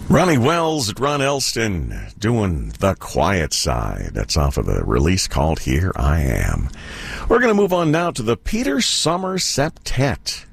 Ronnie Wells at Ron Elston doing The Quiet Side. That's off of the release called Here I Am. We're going to move on now to the Peter Sommer Septet.